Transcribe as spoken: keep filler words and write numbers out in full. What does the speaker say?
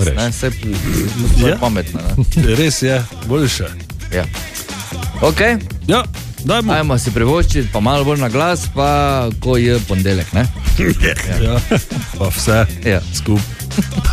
res, ne, vse je Ja. pametno. Ne? Res je, boljše. Ja. Ok, Ja, dajmo. ajmo si privoščiti, pa malo bolj na glas, pa ko je ponedeljek, ne? Ja. Pa vse Ja. skup.